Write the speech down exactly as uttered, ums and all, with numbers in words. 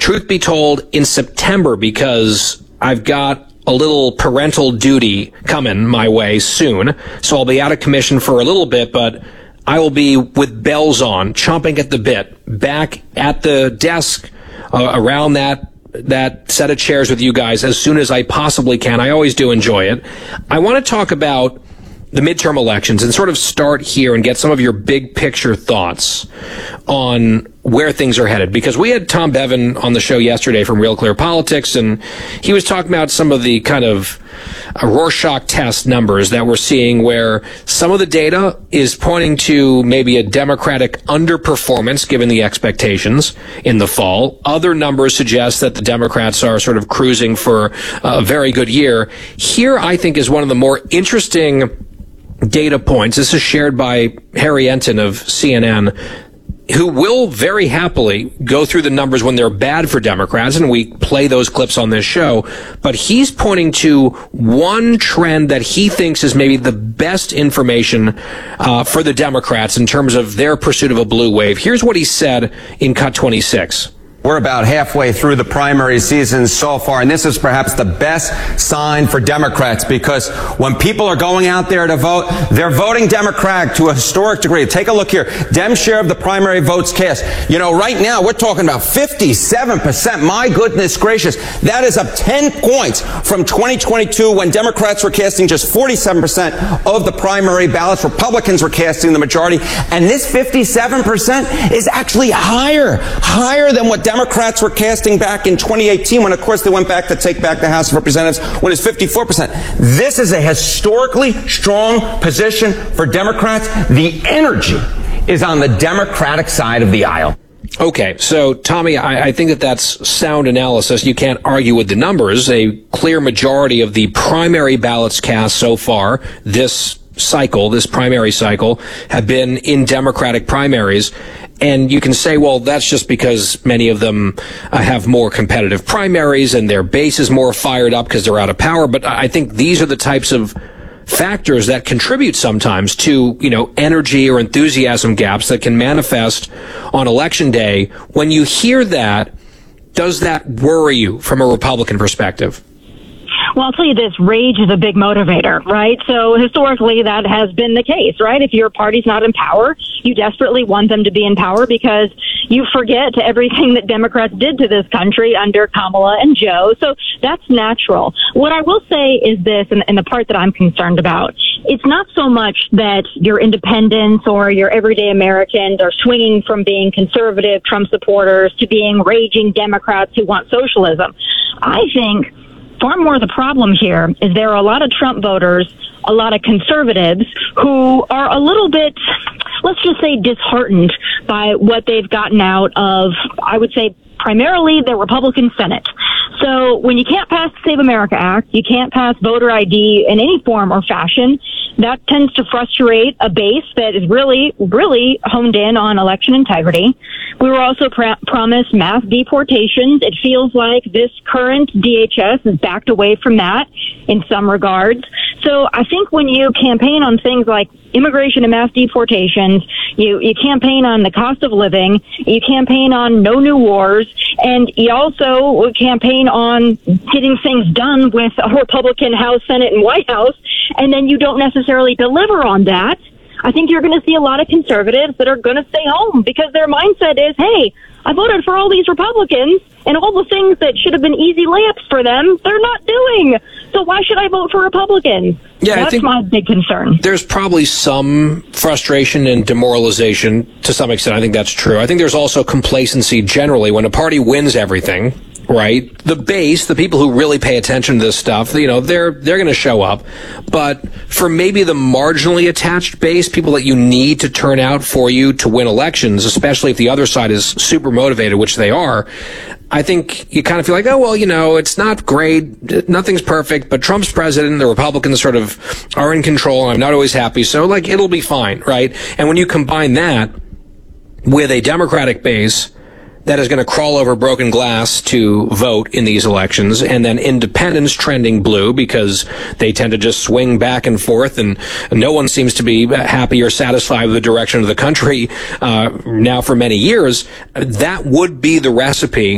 truth be told, in September, because I've got a little parental duty coming my way soon. So I'll be out of commission for a little bit, but I will be with bells on, chomping at the bit, back at the desk uh, around that that set of chairs with you guys as soon as I possibly can. I always do enjoy it. I want to talk about the midterm elections and sort of start here and get some of your big picture thoughts on where things are headed, because we had Tom Bevan on the show yesterday from Real Clear Politics, and he was talking about some of the kind of uh, Rorschach test numbers that we're seeing, where some of the data is pointing to maybe a Democratic underperformance given the expectations in the fall. Other numbers suggest that the Democrats are sort of cruising for a very good year. Here, I think, is one of the more interesting data points. This is shared by Harry Enton of C N N, who will very happily go through the numbers when they're bad for Democrats, and we play those clips on this show. But he's pointing to one trend that he thinks is maybe the best information uh, for the Democrats in terms of their pursuit of a blue wave. Here's what he said in Cut twenty-six. We're about halfway through the primary season so far, and this is perhaps the best sign for Democrats, because when people are going out there to vote, they're voting Democratic to a historic degree. Take a look here. Dem share of the primary votes cast. You know, right now we're talking about fifty-seven percent. My goodness gracious. That is up ten points from twenty twenty-two, when Democrats were casting just forty-seven percent of the primary ballots. Republicans were casting the majority. And this fifty-seven percent is actually higher, higher than what Democrats were casting back in twenty eighteen, when, of course, they went back to take back the House of Representatives, when it's fifty-four percent. This is a historically strong position for Democrats. The energy is on the Democratic side of the aisle. Okay, so, Tommy, I, I think that that's sound analysis. You can't argue with the numbers. A clear majority of the primary ballots cast so far this cycle, this primary cycle, have been in Democratic primaries. And you can say, well, that's just because many of them uh, have more competitive primaries and their base is more fired up because they're out of power. But I think these are the types of factors that contribute sometimes to, you know, energy or enthusiasm gaps that can manifest on election day. When you hear that, does that worry you from a Republican perspective? Well, I'll tell you this, rage is a big motivator, right? So historically, that has been the case, right? If your party's not in power, you desperately want them to be in power because you forget everything that Democrats did to this country under Kamala and Joe. So that's natural. What I will say is this, and, and the part that I'm concerned about, it's not so much that your independents or your everyday Americans are swinging from being conservative Trump supporters to being raging Democrats who want socialism. I think far more the problem here is there are a lot of Trump voters, a lot of conservatives who are a little bit, let's just say, disheartened by what they've gotten out of, I would say, primarily the Republican Senate. So when you can't pass the Save America Act, you can't pass voter I D in any form or fashion, that tends to frustrate a base that is really, really honed in on election integrity. We were also pr- promised mass deportations. It feels like this current D H S has backed away from that in some regards. So I think when you campaign on things like immigration and mass deportations, you, you campaign on the cost of living, you campaign on no new wars, and you also campaign on getting things done with a Republican House, Senate, and White House, and then you don't necessarily deliver on that. I think you're going to see a lot of conservatives that are going to stay home because their mindset is, hey, I voted for all these Republicans, and all the things that should have been easy layups for them, they're not doing. So why should I vote for Republicans? Yeah, That's I think my big concern. There's probably some frustration and demoralization to some extent. I think that's true. I think there's also complacency generally when a party wins everything. Right? The base, the people who really pay attention to this stuff, you know, they're they're going to show up. But for maybe the marginally attached base, people that you need to turn out for you to win elections, especially if the other side is super motivated, which they are, I think you kind of feel like, oh, well, you know, it's not great. Nothing's perfect, but Trump's president. The Republicans sort of are in control, and I'm not always happy. So, like, it'll be fine, right? And when you combine that with a Democratic base that is going to crawl over broken glass to vote in these elections, and then independents trending blue because they tend to just swing back and forth, and no one seems to be happy or satisfied with the direction of the country uh, now for many years, that would be the recipe